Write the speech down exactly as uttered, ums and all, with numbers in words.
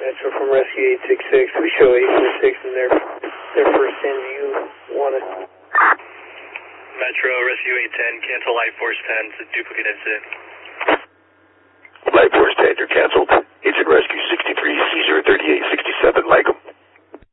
Metro from Rescue eight six six. We show eight four six in their, their first ten. Do you want to... Metro, Rescue eight ten, cancel Light Force ten. It's a duplicate incident. Light Force